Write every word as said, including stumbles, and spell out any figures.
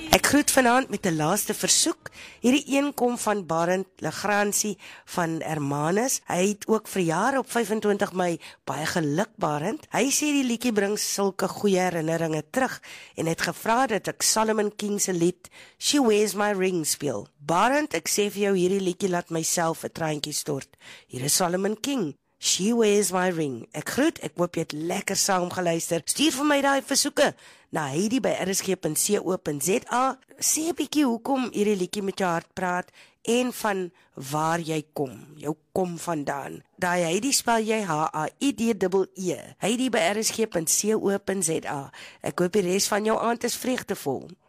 Ek groet vanaand met 'n laaste versoek. Hierdie een kom van Barend Legrandsie van Hermanus. Hy het ook verjaar op vyfentwintig Mei. Baie geluk, Barend. Hy sê die liedjie bring sulke goeie herinneringe terug en het gevra dat ek Solomon King se lied She Wears My Ring speel. Barend, ek sê vir jou hierdie liedjie laat myself 'n traantjie stort. Hier is Solomon King. She Wears My Ring. Ek groet, ek hoop jy het lekker saam geluister. Stuur vir my daai versoeke na Heidi by r s g punt co punt z a. Sê 'n bietjie hoekom hierdie liedjie met jou hart praat en van waar jy kom, jou kom vandaan. Daai Heidi spel jy H A I D E E. Heidi by r s g punt co punt z a. Ek hoop die res van jou aand is vreugdevol.